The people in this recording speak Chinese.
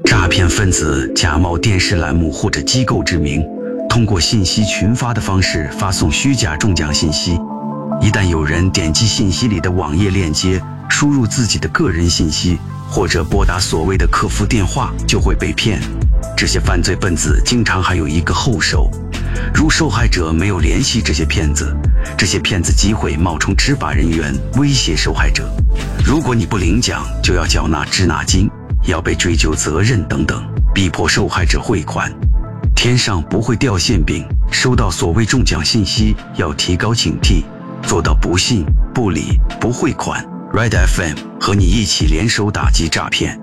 诈骗分子假冒电视栏目或者机构之名，通过信息群发的方式发送虚假中奖信息。一旦有人点击信息里的网页链接，输入自己的个人信息，或者拨打所谓的客服电话，就会被骗。这些犯罪分子经常还有一个后手，如受害者没有联系这些骗子，这些骗子机会冒充执法人员威胁受害者，如果你不领奖，就要缴纳滞纳金，要被追究责任等等，逼迫受害者汇款。天上不会掉馅饼，收到所谓中奖信息要提高警惕，做到不信、不理、不汇款。Red FM 和你一起联手打击诈骗。